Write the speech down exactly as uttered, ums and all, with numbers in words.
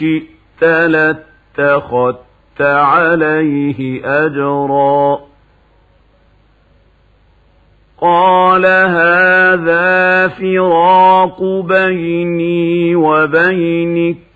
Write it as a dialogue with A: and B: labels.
A: شئت لاتخذت عليه أجرا قال هذا فراق بيني وبينك